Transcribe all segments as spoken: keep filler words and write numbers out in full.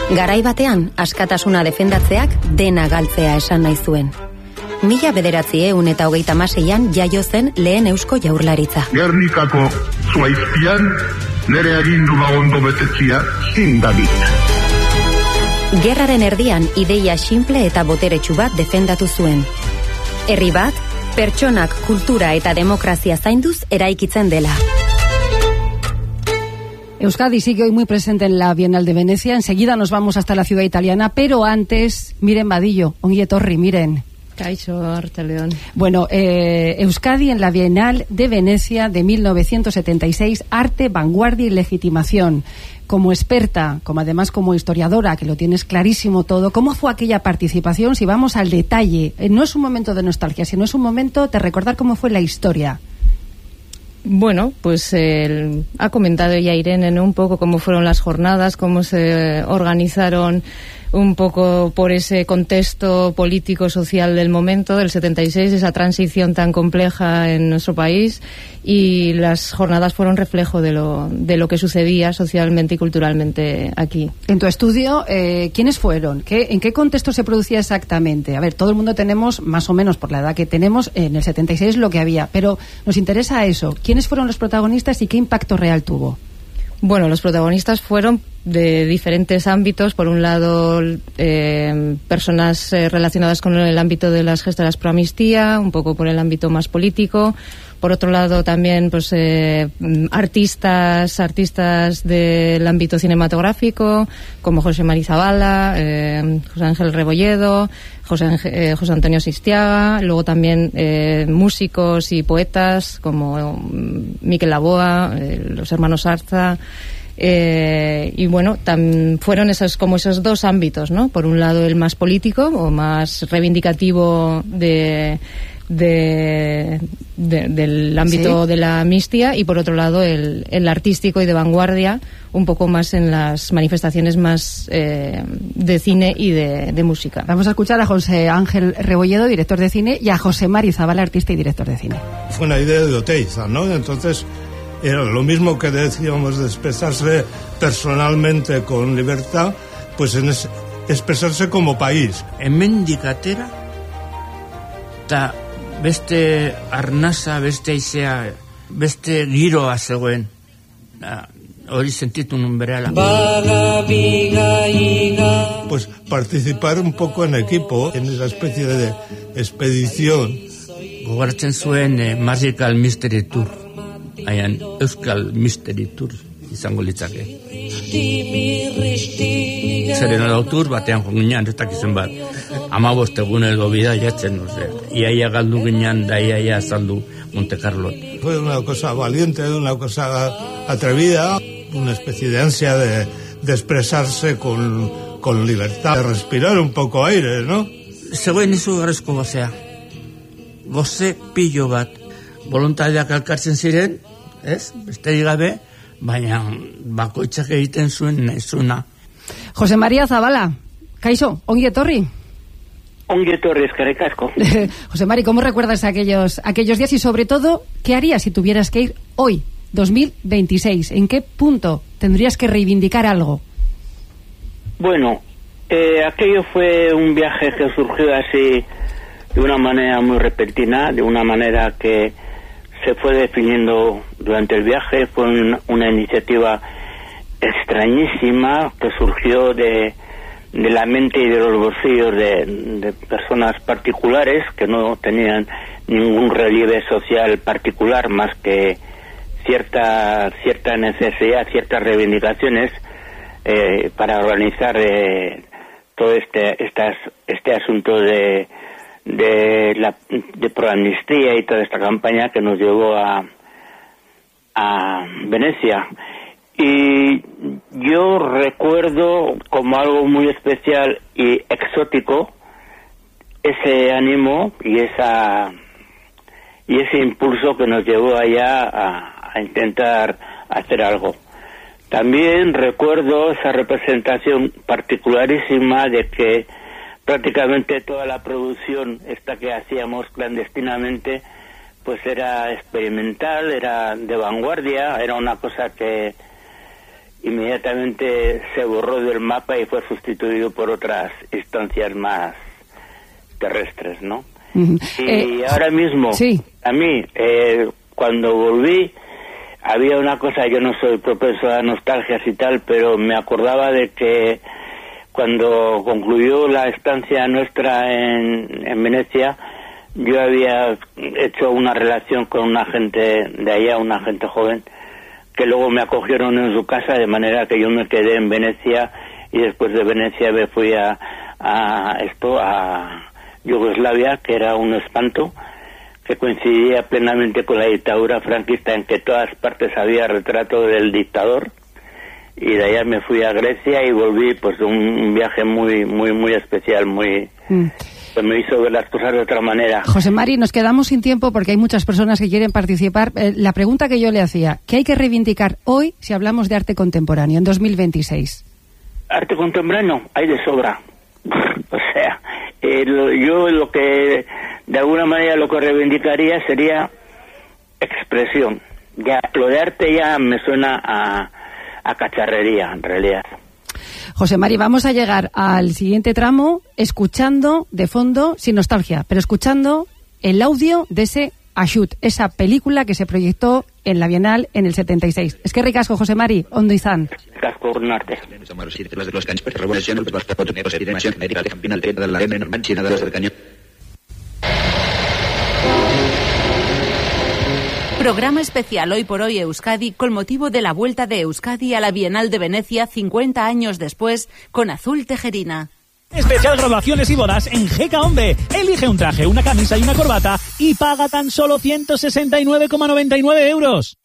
Garai batean, askatasuna defendatzeak dena galtzea esan nahi zuen. Mila bederatzi ehun eta hogeita hamaseian jaio zen lehen Eusko Jaurlaritza. Gernikako zuaizpian nere agindua ondo betetzia zindagit. Gerraren erdian ideia simple eta boteretsu bat defendatu zuen. Herri bat, pertsonak, kultura eta demokrazia zainduz eraikitzen dela. Euskadi sigue hoy muy presente en la Bienal de Venecia. Enseguida nos vamos hasta la ciudad italiana, pero antes, miren Vadillo, ongi etorri, miren. Caixo, Arteleón. Bueno, eh, Euskadi en la Bienal de Venecia de mil novecientos setenta y seis, arte, vanguardia y legitimación. Como experta, como además como historiadora, que lo tienes clarísimo todo, ¿cómo fue aquella participación? Si vamos al detalle, eh, no es un momento de nostalgia, sino es un momento de recordar cómo fue la historia. Bueno, pues eh, ha comentado ya Irene, ¿no? Un poco cómo fueron las jornadas, cómo se organizaron un poco por ese contexto político social del momento del setenta y seis, esa transición tan compleja en nuestro país, y las jornadas fueron reflejo de lo de lo que sucedía socialmente y culturalmente aquí. En tu estudio, eh, ¿quiénes fueron? ¿Qué, ¿En qué contexto se producía exactamente? A ver, todo el mundo tenemos, más o menos por la edad que tenemos, en el setenta y seis lo que había, pero nos interesa eso. ¿Quiénes fueron los protagonistas y qué impacto real tuvo? Bueno, los protagonistas fueron de diferentes ámbitos. Por un lado, eh, personas eh, relacionadas con el ámbito de las gestoras pro amnistía, un poco por el ámbito más político. Por otro lado, también pues eh, artistas artistas del ámbito cinematográfico, como José Mari Zabala, eh, José Ángel Rebolledo, José, eh, José Antonio Sistiaga. Luego también eh, músicos y poetas como eh, Miquel Laboa, eh, los hermanos Arza. Eh, y bueno, tam, fueron esos como esos dos ámbitos, ¿no? Por un lado el más político o más reivindicativo de, de, de del ámbito ¿Sí? de la amnistía, y por otro lado el, el artístico y de vanguardia, un poco más en las manifestaciones más eh, de cine y de, de música. Vamos a escuchar a José Ángel Rebolledo, director de cine, y a José Mari Zabala, artista y director de cine. Fue una idea de Oteiza, ¿no? Entonces era lo mismo que decíamos de expresarse personalmente con libertad, pues en es, expresarse como país. Hemendik atera eta beste arnasa, beste aizea, beste giroa zegoen. Hori sentitu nun berehala. Pues participar un poco en equipo, en esa especie de expedición. Gogartzen zuen eh, Magical Mystery Tour. Hayan Euskal Mystery Tour izango litzake. Zeren tour batean jo ginean, ez dakizun bat, hamabost egun edo bida jatzen, no sé. Iaia galdu ginean, da iaia azaldu Monte Carlo. Fue una cosa valiente, una cosa atrevida, una especie de ansia de, de expresarse con, con libertad, de respirar un poco aire, ¿no? Zegoen izugarrizko gozea. Goze pillo bat. Voluntadeak alkartzen ziren, ez? Besterik gabe, baina bakoitzak egiten zuen naizuna. José María Zabala, kaixo, ongi etorri. Ongi etorri, eskerrik asko. José Mari, ¿cómo recuerdas aquellos aquellos días y sobre todo qué harías si tuvieras que ir hoy, dos mil veintiséis? ¿En qué punto tendrías que reivindicar algo? Bueno, eh, aquello fue un viaje que surgió así de una manera muy repentina, de una manera que se fue definiendo durante el viaje. Fue una, una iniciativa extrañísima que surgió de, de la mente y de los bolsillos de, de personas particulares que no tenían ningún relieve social particular más que cierta cierta necesidad, ciertas reivindicaciones eh, para organizar eh, todo este estas, este asunto de de la de proamnistía y toda esta campaña que nos llevó a a Venecia. Y yo recuerdo como algo muy especial y exótico ese ánimo y esa y ese impulso que nos llevó allá a, a intentar hacer algo. También recuerdo esa representación particularísima de que prácticamente toda la producción esta que hacíamos clandestinamente pues era experimental, era de vanguardia, era una cosa que inmediatamente se borró del mapa y fue sustituido por otras instancias más terrestres, ¿no? Uh-huh. Y eh, ahora mismo, sí. a mí, eh, cuando volví, había una cosa, yo no soy propenso a nostalgias y tal, pero me acordaba de que cuando concluyó la estancia nuestra en, en Venecia, yo había hecho una relación con una gente de allá, una gente joven, que luego me acogieron en su casa, de manera que yo me quedé en Venecia y después de Venecia me fui a, a esto, a Yugoslavia, que era un espanto, que coincidía plenamente con la dictadura franquista, en que todas partes había retrato del dictador. Y de allá me fui a Grecia y volví, pues, un viaje muy, muy, muy especial, muy... Mm. que me hizo ver las cosas de otra manera. José Mari, nos quedamos sin tiempo porque hay muchas personas que quieren participar. Eh, la pregunta que yo le hacía, ¿qué hay que reivindicar hoy si hablamos de arte contemporáneo en dos mil veintiséis? Arte contemporáneo hay de sobra. O sea, eh, lo, yo lo que, de alguna manera, lo que reivindicaría sería expresión. Ya, lo de arte ya me suena a... a cacharrería, en realidad. José Mari, vamos a llegar al siguiente tramo escuchando de fondo, sin nostalgia, pero escuchando el audio de ese Axut, esa película que se proyectó en la Bienal en el setenta y seis. Es que ricasco, José Mari, ondo izan. Ricasco, Norte. Programa especial Hoy por Hoy Euskadi con motivo de la vuelta de Euskadi a la Bienal de Venecia cincuenta años después con Azul Tejerina. Especial graduaciones y bodas en G K Ombe. Elige un traje, una camisa y una corbata y paga tan solo ciento sesenta y nueve coma noventa y nueve euros.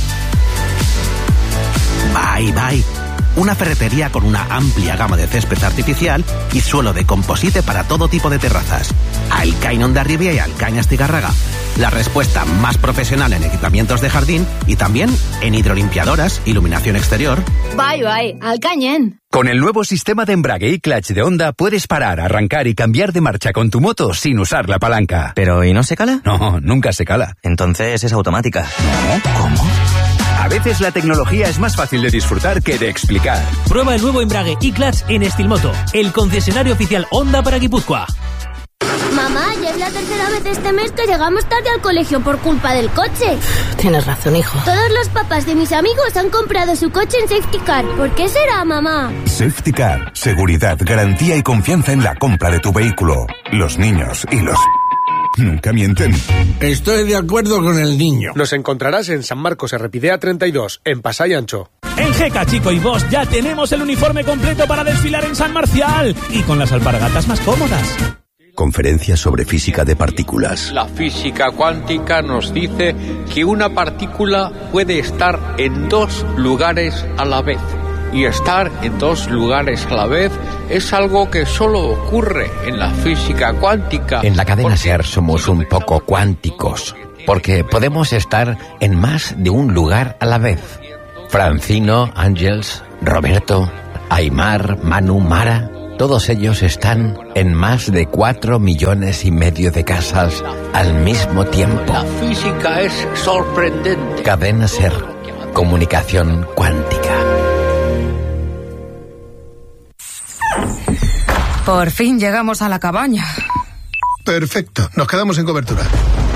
Bye, bye. Una ferretería con una amplia gama de césped artificial y suelo de composite para todo tipo de terrazas. Alcain Hondarribia y Alcain Astigarraga. La respuesta más profesional en equipamientos de jardín y también en hidrolimpiadoras, iluminación exterior. Bye, bye, Alcañen. Con el nuevo sistema de embrague y clutch de Honda puedes parar, arrancar y cambiar de marcha con tu moto sin usar la palanca. ¿Pero y no se cala? No, nunca se cala. Entonces es automática. No, ¿cómo? A veces la tecnología es más fácil de disfrutar que de explicar. Prueba el nuevo embrague y clutch en Estilmoto, el concesionario oficial Honda para Guipúzcoa. Mamá, ya es la tercera vez este mes que llegamos tarde al colegio por culpa del coche. Tienes razón, hijo. Todos los papás de mis amigos han comprado su coche en Safety Car. ¿Por qué será, mamá? Safety Car. Seguridad, garantía y confianza en la compra de tu vehículo. Los niños y los... nunca mienten. Estoy de acuerdo con el niño. Nos encontrarás en San Marcos Errepidea treinta y dos, en Pasay Ancho. En G K Chico y Bosch ya tenemos el uniforme completo para desfilar en San Marcial y con las alpargatas más cómodas. Conferencia sobre física de partículas. La física cuántica nos dice que una partícula puede estar en dos lugares a la vez. Y estar en dos lugares a la vez es algo que solo ocurre en la física cuántica. En la cadena SER somos un poco cuánticos, porque podemos estar en más de un lugar a la vez. Francino, Ángels, Roberto, Aymar, Manu, Mara... todos ellos están en más de cuatro millones y medio de casas al mismo tiempo. La física es sorprendente. Cadena SER, comunicación cuántica. Por fin llegamos a la cabaña. Perfecto, nos quedamos en cobertura.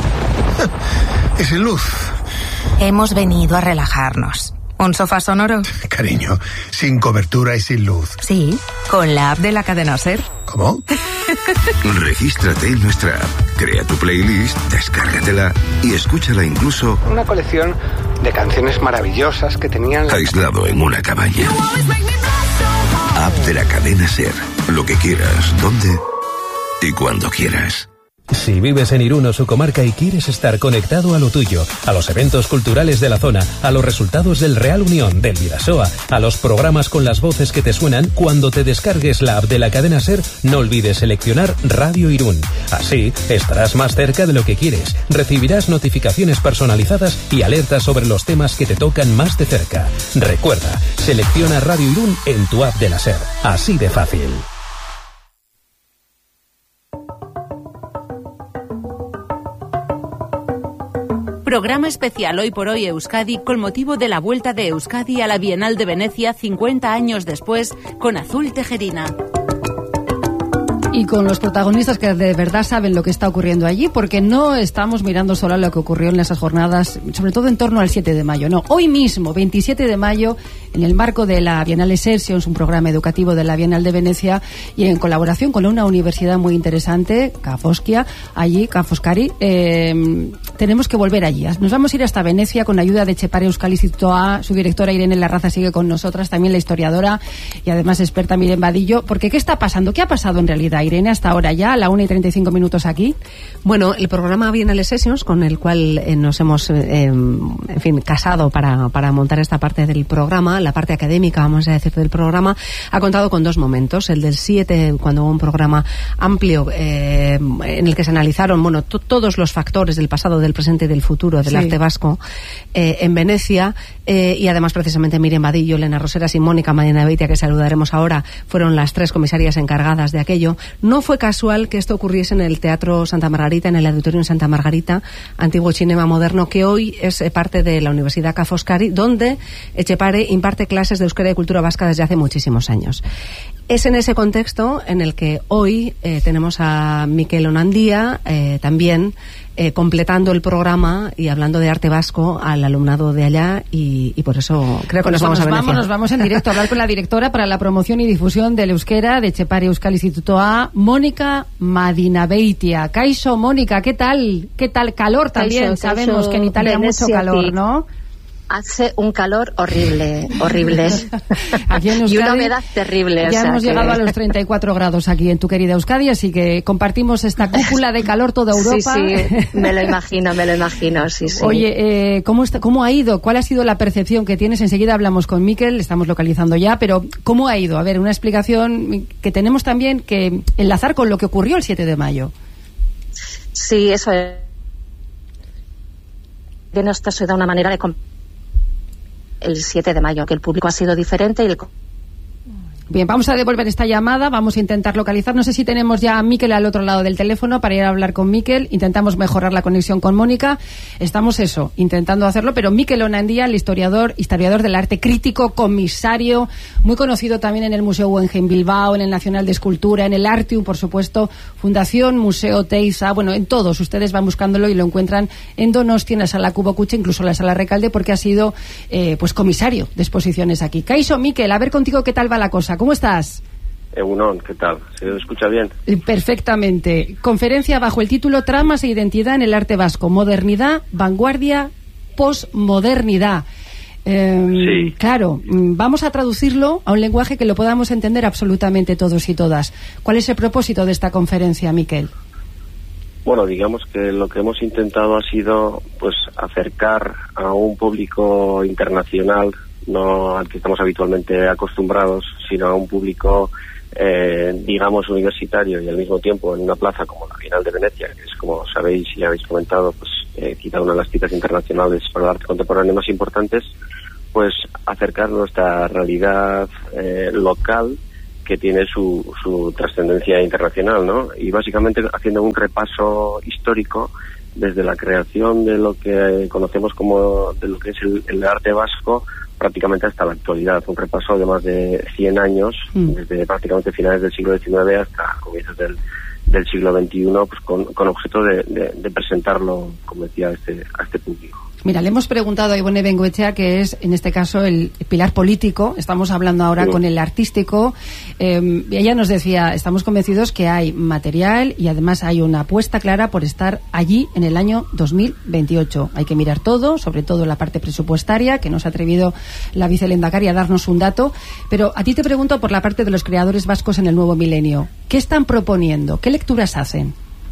Y sin luz. Hemos venido a relajarnos. ¿Un sofá sonoro? Cariño, sin cobertura y sin luz. Sí, con la app de la cadena SER. ¿Cómo? Regístrate en nuestra app, crea tu playlist, descárgatela y escúchala incluso... una colección de canciones maravillosas que tenían... aislado en una cabaña. App de la cadena SER. Lo que quieras, dónde y cuando quieras. Si vives en Irún o su comarca y quieres estar conectado a lo tuyo, a los eventos culturales de la zona, a los resultados del Real Unión, del Bidasoa, a los programas con las voces que te suenan, cuando te descargues la app de la cadena SER, no olvides seleccionar Radio Irún. Así estarás más cerca de lo que quieres, recibirás notificaciones personalizadas y alertas sobre los temas que te tocan más de cerca. Recuerda, selecciona Radio Irún en tu app de la SER. Así de fácil. Programa especial Hoy por Hoy Euskadi con motivo de la vuelta de Euskadi a la Bienal de Venecia cincuenta años después con Azul Tejerina. Y con los protagonistas que de verdad saben lo que está ocurriendo allí, porque no estamos mirando solo lo que ocurrió en esas jornadas, sobre todo en torno al siete de mayo. No, hoy mismo, veintisiete de mayo, en el marco de la Bienal Sessions, un programa educativo de la Bienal de Venecia, y en colaboración con una universidad muy interesante, Ca' Foscari, allí, Ca' Foscari, eh, tenemos que volver allí. Nos vamos a ir hasta Venecia con ayuda de Etxepare Euskal Institutoa. Su directora Irene Larraza sigue con nosotras, también la historiadora y además experta Miren Vadillo, porque ¿qué está pasando? ¿Qué ha pasado en realidad, Irene, hasta ahora ya, a la una y treinta y cinco minutos aquí? Bueno, el programa Bienal Sessions, con el cual eh, nos hemos, eh, en fin, casado para, para montar esta parte del programa, la parte académica, vamos a decir, del programa, ha contado con dos momentos. El del siete, cuando hubo un programa amplio eh, en el que se analizaron, bueno, to- todos los factores del pasado, del presente y del futuro del sí. arte vasco eh, en Venecia, eh, y además precisamente Miren Vadillo, Elena Roseras y Mónica Madinabeitia, que saludaremos ahora, fueron las tres comisarias encargadas de aquello. No fue casual que esto ocurriese en el Teatro Santa Margarita, en el Auditorio Santa Margarita, antiguo cinema moderno, que hoy es eh, parte de la Universidad Ca' Foscari, donde Etxepare imparte clases de euskera y cultura vasca desde hace muchísimos años. Es en ese contexto en el que hoy eh, tenemos a Mikel Onandía, eh, también eh, completando el programa y hablando de arte vasco al alumnado de allá, y, y por eso creo que Por nos eso vamos nos a Venecia. Vamos, nos vamos en directo a hablar con la directora para la promoción y difusión del euskera de Etxepare Euskal Institutoa, Mónica Madinabeitia. Kaixo, Mónica, ¿qué tal? ¿Qué tal? Calor también, Kaixo, sabemos Kaixo, que en Italia Venecia, mucho calor, sí. ¿no? Hace un calor horrible, horrible. Aquí en Euskadi, y una humedad terrible. Ya o sea hemos que... llegado a los treinta y cuatro grados aquí en tu querida Euskadi, así que compartimos esta cúpula de calor toda Europa. Sí, sí, me lo imagino, me lo imagino, sí, sí. Oye, eh, ¿cómo, está, ¿cómo ha ido? ¿Cuál ha sido la percepción que tienes? Enseguida hablamos con Mikel, estamos localizando ya, pero ¿cómo ha ido? A ver, una explicación que tenemos también que enlazar con lo que ocurrió el siete de mayo. Sí, eso es. Bien, esto se da una manera de... el siete de mayo, que el público ha sido diferente y el... Bien, vamos a devolver esta llamada, vamos a intentar localizar. No sé si tenemos ya a Mikel al otro lado del teléfono para ir a hablar con Mikel. Intentamos mejorar la conexión con Mónica. Estamos eso, intentando hacerlo, pero Mikel Onandía, el historiador, historiador del arte crítico, comisario, muy conocido también en el Museo Guggenheim Bilbao, en el Nacional de Escultura, en el Artium, por supuesto, Fundación Museo Teiza, bueno, en todos. Ustedes van buscándolo y lo encuentran en Donostia, en la Sala Cubo Cuche, incluso en la Sala Recalde, porque ha sido eh, pues comisario de exposiciones aquí. Kaixo, Mikel, a ver contigo qué tal va la cosa. ¿Cómo estás? Egunon, ¿qué tal? ¿Se escucha bien? Perfectamente. Conferencia bajo el título Tramas e identidad en el arte vasco. Modernidad, vanguardia, posmodernidad. Eh, sí. Claro, vamos a traducirlo a un lenguaje que lo podamos entender absolutamente todos y todas. ¿Cuál es el propósito de esta conferencia, Mikel? Bueno, digamos que lo que hemos intentado ha sido pues acercar a un público internacional, no al que estamos habitualmente acostumbrados, sino a un público, eh, digamos, universitario, y al mismo tiempo en una plaza como la Bienal de Venecia, que es, como sabéis y habéis comentado, pues eh, quizá una de las citas internacionales para el arte contemporáneo más importantes, pues acercar nuestra realidad eh, local, que tiene su, su trascendencia internacional, ¿no? Y básicamente haciendo un repaso histórico desde la creación de lo que conocemos como de lo que es el, el arte vasco, prácticamente hasta la actualidad, un repaso de más de cien años, mm. desde prácticamente finales del siglo diecinueve hasta comienzos del, del siglo veintiuno, pues con, con objeto de, de, de presentarlo, como decía, a este, a este público. Mira, le hemos preguntado a Ibone Bengoechea, que es, en este caso, el pilar político. Estamos hablando ahora sí. con el artístico. Eh, y ella nos decía, estamos convencidos que hay material y además hay una apuesta clara por estar allí en el año dos mil veintiocho. Hay que mirar todo, sobre todo la parte presupuestaria, que nos ha atrevido la vicelendakari a darnos un dato. Pero a ti te pregunto por la parte de los creadores vascos en el nuevo milenio. ¿Qué están proponiendo? ¿Qué lecturas hacen?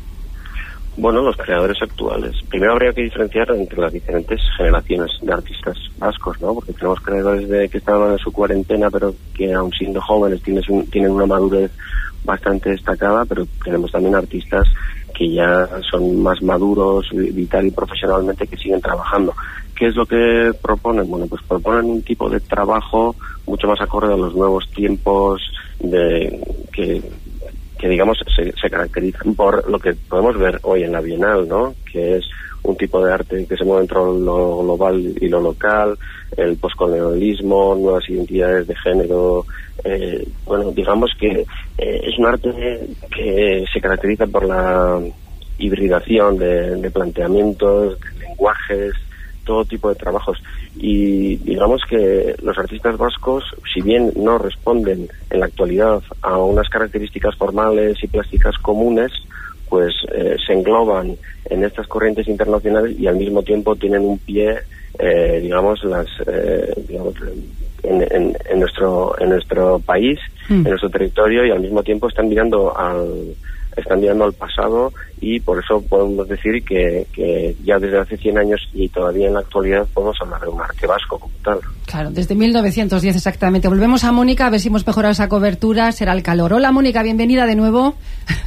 Bueno, los creadores actuales. Primero habría que diferenciar entre las diferentes generaciones de artistas vascos, ¿no? Porque tenemos creadores de que están en su cuarentena, pero que aun siendo jóvenes tienen, tienen una madurez bastante destacada, pero tenemos también artistas que ya son más maduros, vital y profesionalmente, que siguen trabajando. ¿Qué es lo que proponen? Bueno, pues proponen un tipo de trabajo mucho más acorde a los nuevos tiempos de que... que que digamos se, se caracterizan por lo que podemos ver hoy en la Bienal, ¿no? Que es un tipo de arte que se mueve entre lo global y lo local, el poscolonialismo, nuevas identidades de género. Eh, bueno, digamos que eh, es un arte que se caracteriza por la hibridación de, de planteamientos, de lenguajes, todo tipo de trabajos. Y digamos que los artistas vascos, si bien no responden en la actualidad a unas características formales y plásticas comunes, pues eh, se engloban en estas corrientes internacionales y al mismo tiempo tienen un pie, eh, digamos, las, eh, digamos en, en, en nuestro en nuestro país, mm. en nuestro territorio, y al mismo tiempo están mirando al están mirando al pasado, y por eso podemos decir que, que ya desde hace cien años y todavía en la actualidad podemos hablar de un arte vasco como tal. Claro, desde mil novecientos diez exactamente. Volvemos a Mónica, a ver si hemos mejorado esa cobertura, será el calor. Hola Mónica, bienvenida de nuevo.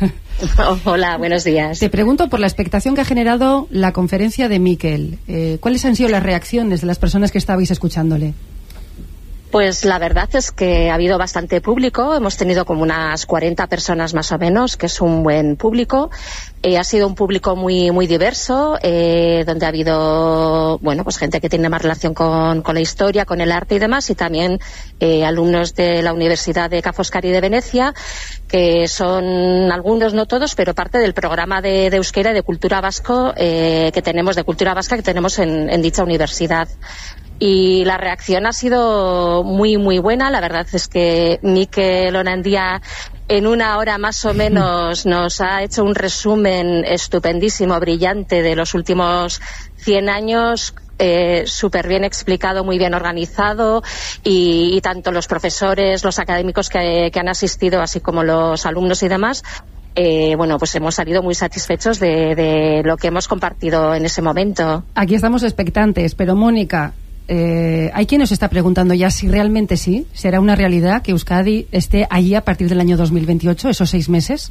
Hola, buenos días. Te pregunto por la expectación que ha generado la conferencia de Miquel. Eh, ¿Cuáles han sido las reacciones de las personas que estabais escuchándole? Pues la verdad es que ha habido bastante público, hemos tenido como unas cuarenta personas más o menos, que es un buen público. Eh, ha sido un público muy muy diverso, eh, donde ha habido, bueno, pues gente que tiene más relación con, con la historia, con el arte y demás, y también eh, alumnos de la Universidad de Ca' Foscari de Venecia, que son algunos, no todos, pero parte del programa de, de euskera y de cultura vasco eh, que tenemos, de cultura vasca que tenemos en, en dicha universidad. Y la reacción ha sido muy, muy buena. La verdad es que Miquel Onandia en una hora más o menos nos ha hecho un resumen estupendísimo, brillante, de los últimos cien años, eh, súper bien explicado, muy bien organizado, y, y tanto los profesores, los académicos que, que han asistido, así como los alumnos y demás, Eh, bueno, pues hemos salido muy satisfechos de, de lo que hemos compartido en ese momento. Aquí estamos expectantes, pero Mónica, eh, hay quien nos está preguntando ya si realmente sí, será una realidad que Euskadi esté allí a partir del año dos mil veintiocho, esos seis meses.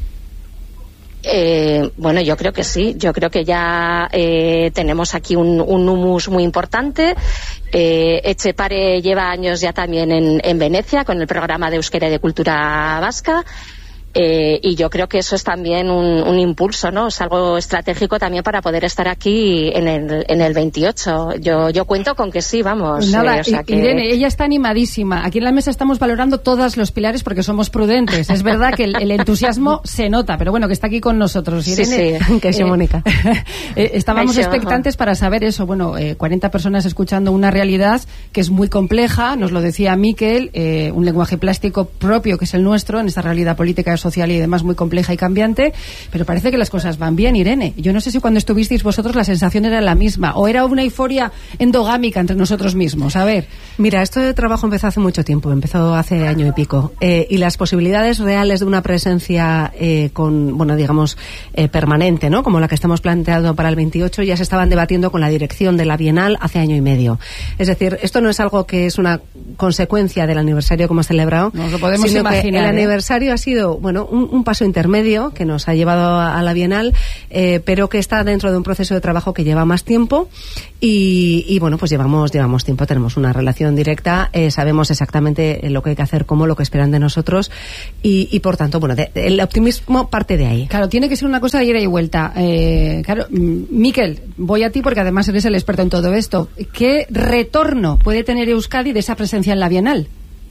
Eh, bueno, yo creo que sí, yo creo que ya eh, tenemos aquí un, un humus muy importante. Eh, Etxepare lleva años ya también en, en Venecia con el programa de euskera y de cultura vasca. Eh, y yo creo que eso es también un, un impulso, ¿no? Es algo estratégico también para poder estar aquí en el, en el veintiocho. Yo, yo cuento con que sí, vamos. Pues nada, eh, o sea que... Irene, ella está animadísima. Aquí en la mesa estamos valorando todos los pilares porque somos prudentes. Es verdad que el, el entusiasmo se nota, pero bueno, que está aquí con nosotros. Irene, sí, sí. Que sí, Mónica. Eh, estábamos Eso, expectantes ajá. para saber eso. Bueno, eh, cuarenta personas escuchando una realidad que es muy compleja, nos lo decía Miquel, eh, un lenguaje plástico propio que es el nuestro en esta realidad política, social y demás muy compleja y cambiante, pero parece que las cosas van bien, Irene. Yo no sé si cuando estuvisteis vosotros la sensación era la misma o era una euforia endogámica entre nosotros mismos. A ver. Mira, esto de trabajo empezó hace mucho tiempo, empezó hace año y pico, eh, y las posibilidades reales de una presencia eh, con, bueno, digamos, eh, permanente, ¿no? Como la que estamos planteando para el veintiocho, ya se estaban debatiendo con la dirección de la Bienal hace año y medio. Es decir, esto no es algo que es una consecuencia del aniversario que hemos celebrado, nos lo podemos sino imaginar, que el ¿eh? aniversario ha sido, bueno, un, un paso intermedio que nos ha llevado a, a la Bienal, eh, pero que está dentro de un proceso de trabajo que lleva más tiempo y, y bueno, pues llevamos llevamos tiempo, tenemos una relación directa, eh, sabemos exactamente lo que hay que hacer, cómo, lo que esperan de nosotros y, y por tanto, bueno, de, de, el optimismo parte de ahí. Claro, tiene que ser una cosa de ida y vuelta. Eh, claro, Miquel, voy a ti porque además eres el experto en todo esto. ¿Qué retorno puede tener Euskadi de esa presencia en la Bienal?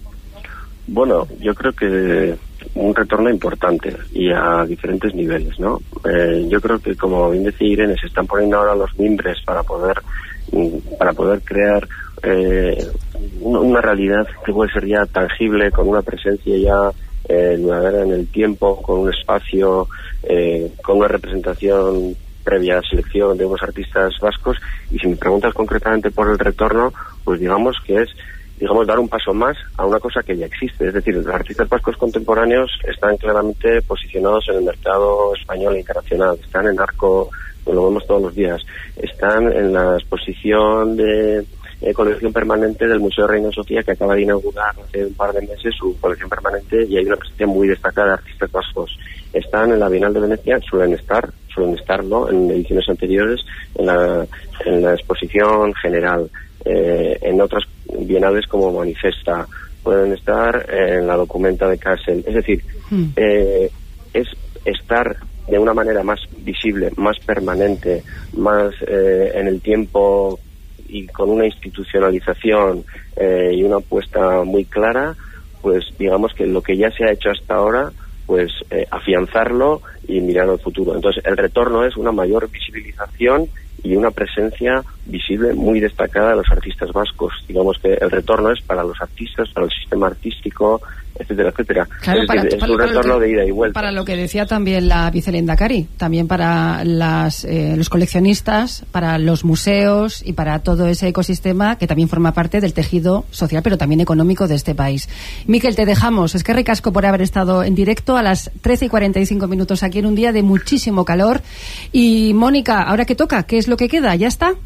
Bueno, yo creo que un retorno importante y a diferentes niveles, ¿no? Eh, yo creo que, como bien decía Irene, se están poniendo ahora los mimbres para poder para poder crear eh, una, una realidad que puede ser ya tangible, con una presencia ya eh, duradera en el tiempo, con un espacio, eh, con una representación previa selección de unos artistas vascos. Y si me preguntas concretamente por el retorno, pues digamos que es digamos dar un paso más a una cosa que ya existe. Es decir, los artistas vascos contemporáneos están claramente posicionados en el mercado español e internacional, están en Arco, lo vemos todos los días, están en la exposición de eh, colección permanente del Museo Reina Sofía, que acaba de inaugurar hace un par de meses su colección permanente, y hay una presencia muy destacada de artistas vascos. Están en la Bienal de Venecia, suelen estar suelen estarlo en ediciones anteriores en la, en la exposición general. Eh, en otras bienales como Manifesta, pueden estar en la Documenta de Kassel. Es decir, hmm. eh, es estar de una manera más visible, más permanente, más eh, en el tiempo y con una institucionalización eh, y una apuesta muy clara, pues digamos que lo que ya se ha hecho hasta ahora, pues eh, afianzarlo y mirar al futuro. Entonces el retorno es una mayor visibilización y una presencia visible muy destacada de los artistas vascos. Digamos que el retorno es para los artistas, para el sistema artístico, etcétera, etcétera. Claro, es, para, es para, un para retorno que, de ida y vuelta. Para lo que decía también la vicelendakari, también para las, eh, los coleccionistas, para los museos y para todo ese ecosistema que también forma parte del tejido social, pero también económico de este país. Miquel, te dejamos. Es que ricasco por haber estado en directo a las trece y cuarenta y cinco minutos aquí en un día de muchísimo calor. Y Mónica, ¿ahora qué toca? ¿Qué es lo que queda? ¿Ya está?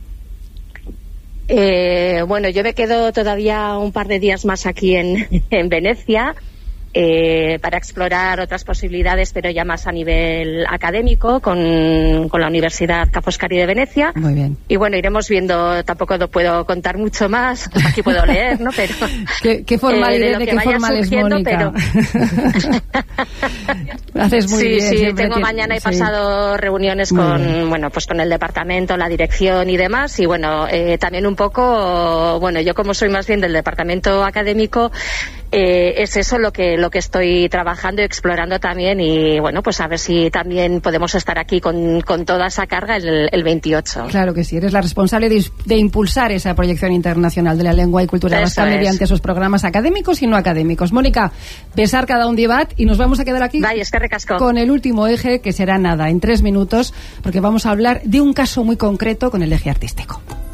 Eh, bueno, yo me quedo todavía un par de días más aquí en, en Venecia eh, para explorar otras posibilidades, pero ya más a nivel académico con, con la Universidad Ca' Foscari de Venecia. Muy bien. Y bueno, iremos viendo, tampoco lo puedo contar mucho más, aquí puedo leer, ¿no? Pero ¿Qué, qué formal, eh, de, de, de de que qué vaya formal es surgiendo, Mónica? pero Haces muy sí, bien. sí, siempre tengo que- mañana he sí. pasado reuniones Muy con, bien. bueno, pues con el departamento, la dirección y demás, y bueno, eh, también un poco, bueno, yo como soy más bien del departamento académico, eh, es eso lo que lo que estoy trabajando y explorando también, y bueno, pues a ver si también podemos estar aquí con, con toda esa carga el, el veintiocho. Claro que sí, eres la responsable de, de impulsar esa proyección internacional de la lengua y cultura Eso vasca es. mediante esos programas académicos y no académicos. Mónica, besar cada un debat y nos vamos a quedar aquí Vaya, es que recasco. con el último eje, que será nada, en tres minutos, porque vamos a hablar de un caso muy concreto con el eje artístico.